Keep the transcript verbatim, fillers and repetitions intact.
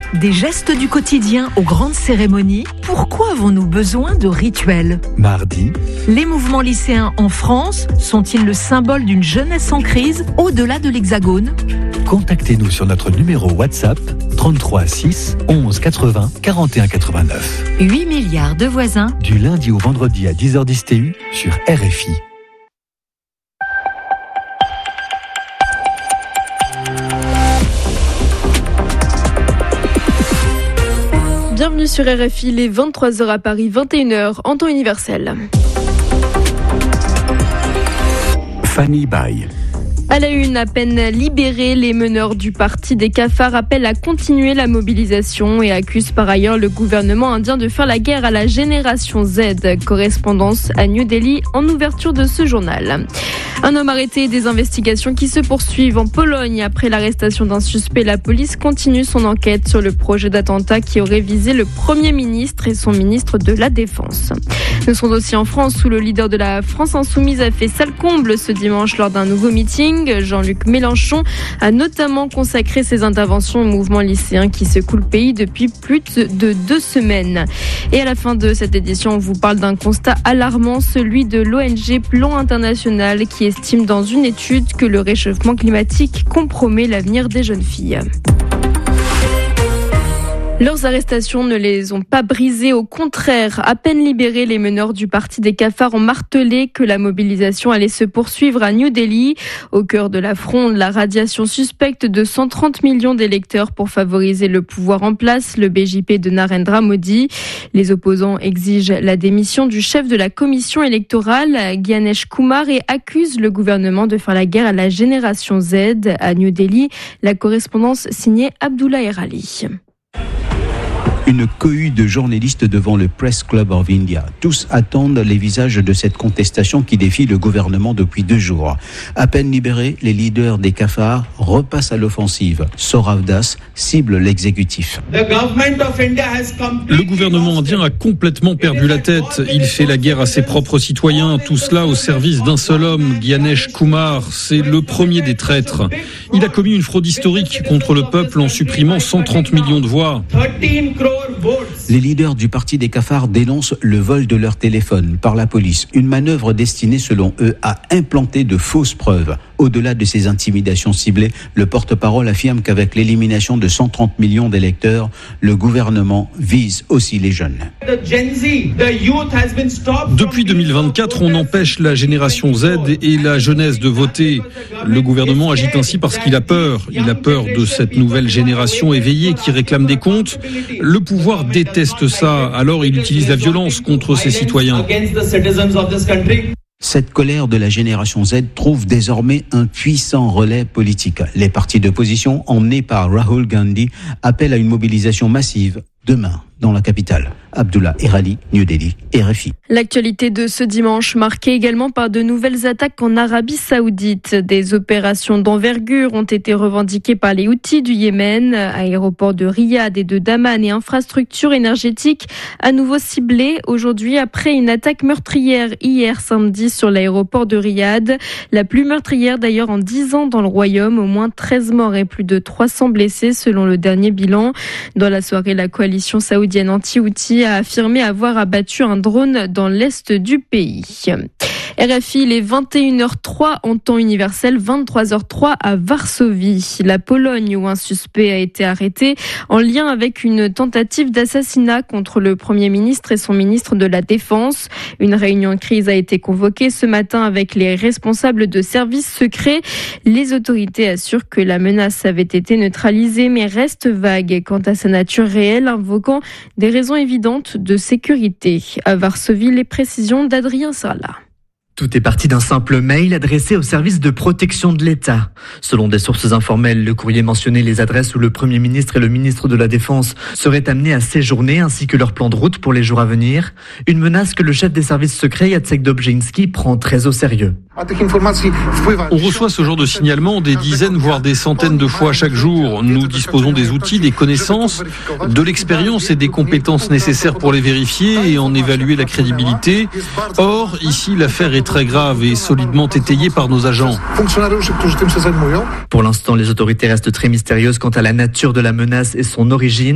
Des gestes du quotidien aux grandes cérémonies, pourquoi avons-nous besoin de rituels ? Mardi. Les mouvements lycéens en France sont-ils le symbole d'une jeunesse en crise au-delà de l'Hexagone ? Contactez-nous sur notre numéro WhatsApp trente-trois six onze quatre-vingts quarante et un quatre-vingt-neuf. huit milliards de voisins. Du lundi au vendredi à dix heures dix T U sur R F I. Bienvenue sur R F I, les vingt-trois heures à Paris, vingt et une heures en temps universel. Fanny Baye. À la une, à peine libérés, les meneurs du parti des cafards appellent à continuer la mobilisation et accusent par ailleurs le gouvernement indien de faire la guerre à la génération Z. Correspondance à New Delhi en ouverture de ce journal. Un homme arrêté, des investigations qui se poursuivent en Pologne. Après l'arrestation d'un suspect, la police continue son enquête sur le projet d'attentat qui aurait visé le Premier ministre et son ministre de la Défense. Nous sommes aussi en France où le leader de la France Insoumise a fait sale comble ce dimanche lors d'un nouveau meeting. Jean-Luc Mélenchon a notamment consacré ses interventions au mouvement lycéen qui secoue le pays depuis plus de deux semaines. Et à la fin de cette édition, on vous parle d'un constat alarmant, celui de l'O N G Plan International qui estime dans une étude que le réchauffement climatique compromet l'avenir des jeunes filles. Leurs arrestations ne les ont pas brisées, au contraire. À peine libérés, les meneurs du parti des cafards ont martelé que la mobilisation allait se poursuivre à New Delhi. Au cœur de la fronde, la radiation suspecte de cent trente millions d'électeurs pour favoriser le pouvoir en place, le B J P de Narendra Modi. Les opposants exigent la démission du chef de la commission électorale, Gyanesh Kumar, et accusent le gouvernement de faire la guerre à la génération Z. À New Delhi, la correspondance signée Abdullah Erali. Une cohue de journalistes devant le Press Club of India. Tous attendent les visages de cette contestation qui défie le gouvernement depuis deux jours. À peine libérés, les leaders des cafards repassent à l'offensive. Saurav Das cible l'exécutif. Le gouvernement indien a complètement perdu la tête. Il fait la guerre à ses propres citoyens, tout cela au service d'un seul homme, Gyanesh Kumar. C'est le premier des traîtres. Il a commis une fraude historique contre le peuple en supprimant cent trente millions de voix. Les leaders du parti des cafards dénoncent le vol de leur téléphone par la police. Une manœuvre destinée, selon eux, à implanter de fausses preuves. Au-delà de ces intimidations ciblées, le porte-parole affirme qu'avec l'élimination de cent trente millions d'électeurs, le gouvernement vise aussi les jeunes. Depuis deux mille vingt-quatre, on empêche la génération Z et la jeunesse de voter. Le gouvernement agit ainsi parce qu'il a peur. Il a peur de cette nouvelle génération éveillée qui réclame des comptes. Le pouvoir déteste ça, alors il utilise la violence contre ses citoyens. Cette colère de la génération Z trouve désormais un puissant relais politique. Les partis d'opposition, emmenés par Rahul Gandhi, appellent à une mobilisation massive demain dans la capitale. Abdullah Erali, New Delhi, R F I. L'actualité de ce dimanche marquée également par de nouvelles attaques en Arabie Saoudite. Des opérations d'envergure ont été revendiquées par les Houthis du Yémen. Aéroports de Riyad et de Daman et infrastructures énergétiques à nouveau ciblées aujourd'hui après une attaque meurtrière hier samedi sur l'aéroport de Riyad. La plus meurtrière d'ailleurs en dix ans dans le royaume. Au moins treize morts et plus de trois cents blessés selon le dernier bilan. Dans la soirée, la coalition saoudienne anti-Houthi a affirmé avoir abattu un drone dans l'est du pays. R F I, il est vingt et une heures trois en temps universel, vingt-trois heures trois à Varsovie. La Pologne où un suspect a été arrêté en lien avec une tentative d'assassinat contre le Premier ministre et son ministre de la Défense. Une réunion de crise a été convoquée ce matin avec les responsables de services secrets. Les autorités assurent que la menace avait été neutralisée mais reste vague quant à sa nature réelle, invoquant des raisons évidentes de sécurité. À Varsovie, les précisions d'Adrien Sarlat. Tout est parti d'un simple mail adressé au service de protection de l'État. Selon des sources informelles, le courrier mentionnait les adresses où le Premier ministre et le ministre de la Défense seraient amenés à séjourner ainsi que leur plan de route pour les jours à venir. Une menace que le chef des services secrets, Jacek Dobrzyński, prend très au sérieux. On reçoit ce genre de signalement des dizaines voire des centaines de fois chaque jour. Nous disposons des outils, des connaissances, de l'expérience et des compétences nécessaires pour les vérifier et en évaluer la crédibilité. Or, ici, l'affaire est très grave et solidement étayée par nos agents. Pour l'instant, les autorités restent très mystérieuses quant à la nature de la menace et son origine.